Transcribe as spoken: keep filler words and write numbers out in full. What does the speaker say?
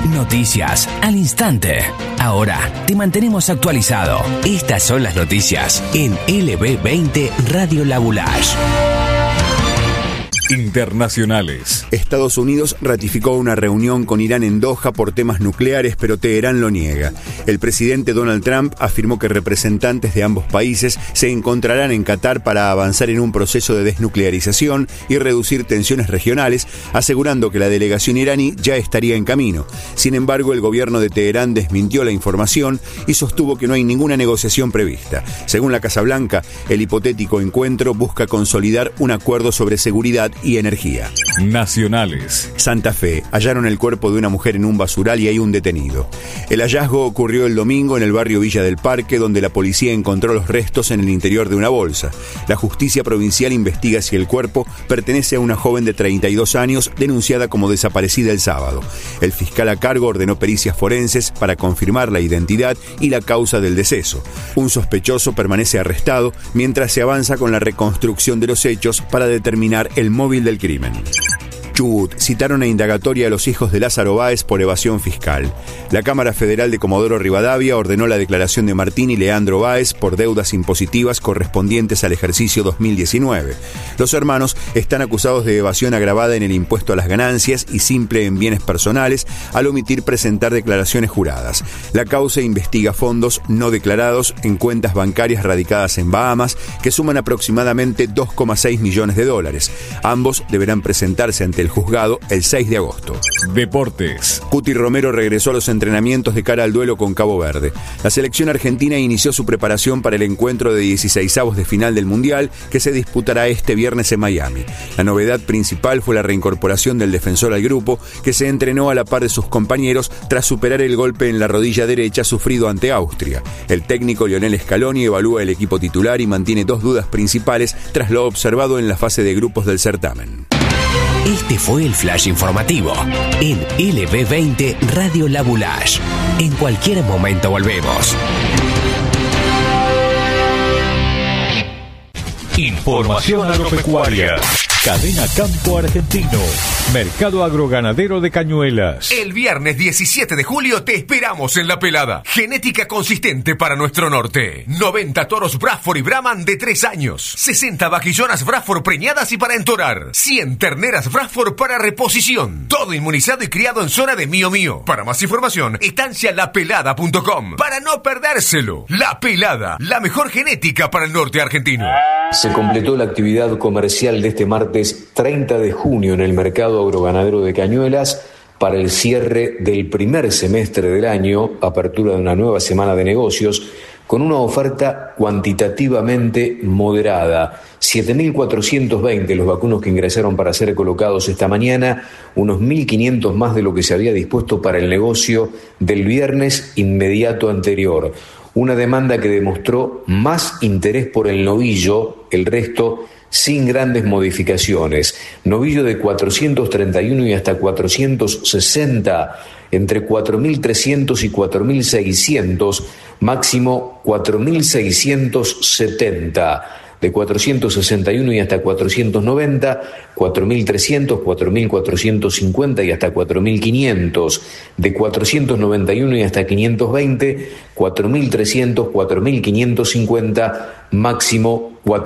Noticias al instante. Ahora te mantenemos actualizado. Estas son las noticias en L B veinte Radio La Boulage. Internacionales. Estados Unidos ratificó una reunión con Irán en Doha por temas nucleares, pero Teherán lo niega. El presidente Donald Trump afirmó que representantes de ambos países se encontrarán en Qatar para avanzar en un proceso de desnuclearización y reducir tensiones regionales, asegurando que la delegación iraní ya estaría en camino. Sin embargo, el gobierno de Teherán desmintió la información y sostuvo que no hay ninguna negociación prevista. Según la Casa Blanca, el hipotético encuentro busca consolidar un acuerdo sobre seguridad y energía. Nacionales. Santa Fe. Hallaron el cuerpo de una mujer en un basural y hay un detenido. El hallazgo ocurrió el domingo en el barrio Villa del Parque, donde la policía encontró los restos en el interior de una bolsa. La justicia provincial investiga si el cuerpo pertenece a una joven de treinta y dos años denunciada como desaparecida el sábado. El fiscal a cargo ordenó pericias forenses para confirmar la identidad y la causa del deceso. Un sospechoso permanece arrestado mientras se avanza con la reconstrucción de los hechos para determinar el móvil del crimen. Chubut. Citaron a indagatoria a los hijos de Lázaro Báez por evasión fiscal. La Cámara Federal de Comodoro Rivadavia ordenó la declaración de Martín y Leandro Báez por deudas impositivas correspondientes al ejercicio dos mil diecinueve. Los hermanos están acusados de evasión agravada en el impuesto a las ganancias y simple en bienes personales al omitir presentar declaraciones juradas. La causa investiga fondos no declarados en cuentas bancarias radicadas en Bahamas que suman aproximadamente dos coma seis millones de dólares. Ambos deberán presentarse ante el juzgado el seis de agosto. Deportes. Cuti Romero regresó a los entrenamientos de cara al duelo con Cabo Verde. La selección argentina inició su preparación para el encuentro de dieciseisavos de final del Mundial que se disputará este viernes en Miami. La novedad principal fue la reincorporación del defensor al grupo, que se entrenó a la par de sus compañeros tras superar el golpe en la rodilla derecha sufrido ante Austria. El técnico Lionel Scaloni evalúa el equipo titular y mantiene dos dudas principales tras lo observado en la fase de grupos del certamen. Este fue el flash informativo en L B veinte Radio La Boulage. En cualquier momento volvemos. Información agropecuaria. Cadena Campo Argentino. Mercado Agroganadero de Cañuelas. El viernes diecisiete de julio te esperamos en La Pelada. Genética consistente para nuestro norte. noventa toros Bradford y Brahman de tres años. sesenta vaquillonas Bradford preñadas y para entorar. cien terneras Bradford para reposición. Todo inmunizado y criado en zona de Mío Mío. Para más información, estancia la pelada punto com. Para no perdérselo. La Pelada, la mejor genética para el norte argentino. Se completó la actividad comercial de este martes treinta de junio en el mercado agroganadero de Cañuelas para el cierre del primer semestre del año, apertura de una nueva semana de negocios, con una oferta cuantitativamente moderada. siete mil cuatrocientos veinte los vacunos que ingresaron para ser colocados esta mañana, unos mil quinientos más de lo que se había dispuesto para el negocio del viernes inmediato anterior. Una demanda que demostró más interés por el novillo, el resto sin grandes modificaciones. Novillo de cuatrocientos treinta y uno y hasta cuatrocientos sesenta, entre cuatro mil trescientos y cuatro mil seiscientos, máximo cuatro mil seiscientos setenta. De cuatrocientos sesenta y uno y hasta cuatrocientos noventa, cuatro mil trescientos, cuatro mil cuatrocientos cincuenta y hasta cuatro mil quinientos. De cuatrocientos noventa y uno y hasta quinientos veinte, cuatro mil trescientos, cuatro mil quinientos cincuenta, máximo cuatro